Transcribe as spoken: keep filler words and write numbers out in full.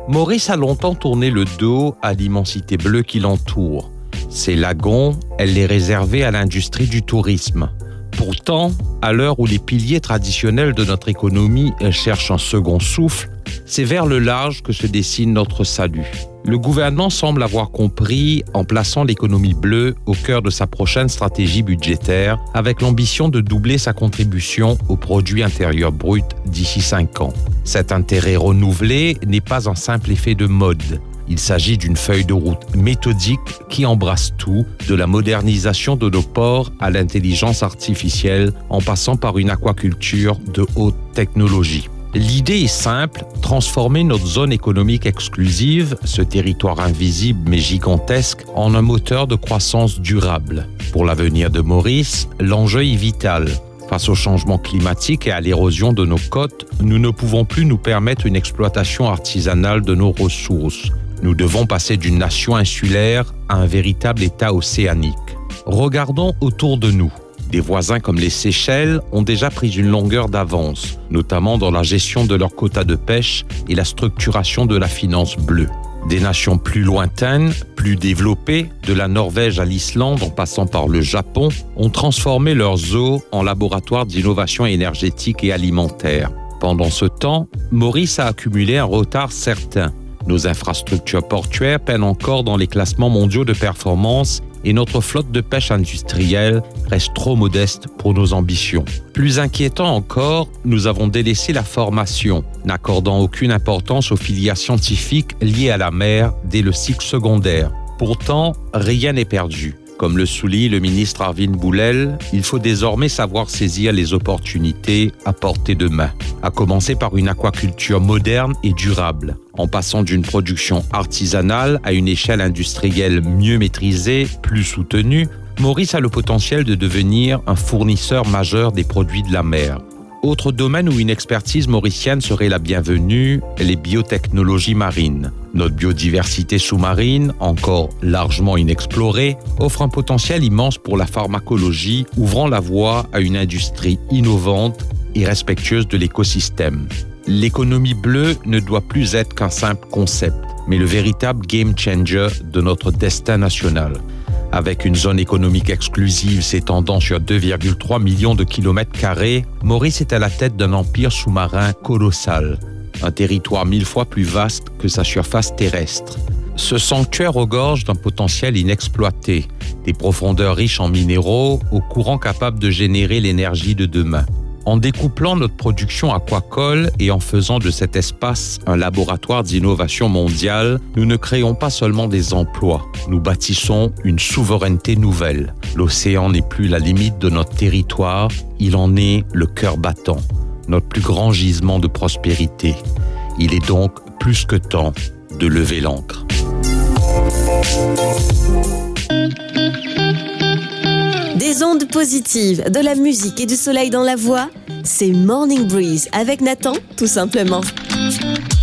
Maurice a longtemps tourné le dos à l'immensité bleue qui l'entoure. Ces lagons, elle les réservait à l'industrie du tourisme. Pourtant, à l'heure où les piliers traditionnels de notre économie cherchent un second souffle, c'est vers le large que se dessine notre salut. Le gouvernement semble avoir compris en plaçant l'économie bleue au cœur de sa prochaine stratégie budgétaire, avec l'ambition de doubler sa contribution au produit intérieur brut d'ici cinq ans. Cet intérêt renouvelé n'est pas un simple effet de mode. Il s'agit d'une feuille de route méthodique qui embrasse tout, de la modernisation de nos ports à l'intelligence artificielle, en passant par une aquaculture de haute technologie. L'idée est simple, transformer notre zone économique exclusive, ce territoire invisible mais gigantesque, en un moteur de croissance durable. Pour l'avenir de Maurice, l'enjeu est vital. Face au changement climatique et à l'érosion de nos côtes, nous ne pouvons plus nous permettre une exploitation artisanale de nos ressources. Nous devons passer d'une nation insulaire à un véritable État océanique. Regardons autour de nous. Des voisins comme les Seychelles ont déjà pris une longueur d'avance, notamment dans la gestion de leurs quotas de pêche et la structuration de la finance bleue. Des nations plus lointaines, plus développées, de la Norvège à l'Islande en passant par le Japon, ont transformé leurs eaux en laboratoires d'innovation énergétique et alimentaire. Pendant ce temps, Maurice a accumulé un retard certain. Nos infrastructures portuaires peinent encore dans les classements mondiaux de performance et notre flotte de pêche industrielle reste trop modeste pour nos ambitions. Plus inquiétant encore, nous avons délaissé la formation, n'accordant aucune importance aux filières scientifiques liées à la mer dès le cycle secondaire. Pourtant, rien n'est perdu. Comme le souligne le ministre Arvin Boulel, il faut désormais savoir saisir les opportunités à portée de main, à commencer par une aquaculture moderne et durable. En passant d'une production artisanale à une échelle industrielle mieux maîtrisée, plus soutenue, Maurice a le potentiel de devenir un fournisseur majeur des produits de la mer. Autre domaine où une expertise mauricienne serait la bienvenue, les biotechnologies marines. Notre biodiversité sous-marine, encore largement inexplorée, offre un potentiel immense pour la pharmacologie, ouvrant la voie à une industrie innovante et respectueuse de l'écosystème. L'économie bleue ne doit plus être qu'un simple concept, mais le véritable game changer de notre destin national. Avec une zone économique exclusive s'étendant sur deux virgule trois millions de kilomètres carrés, Maurice est à la tête d'un empire sous-marin colossal, un territoire mille fois plus vaste que sa surface terrestre. Ce sanctuaire regorge d'un potentiel inexploité, des profondeurs riches en minéraux, aux courants capables de générer l'énergie de demain. En découplant notre production aquacole et en faisant de cet espace un laboratoire d'innovation mondiale, nous ne créons pas seulement des emplois, nous bâtissons une souveraineté nouvelle. L'océan n'est plus la limite de notre territoire, il en est le cœur battant, notre plus grand gisement de prospérité. Il est donc plus que temps de lever l'ancre. Des ondes positives, de la musique et du soleil dans la voix, c'est Morning Breeze avec Nathan, tout simplement.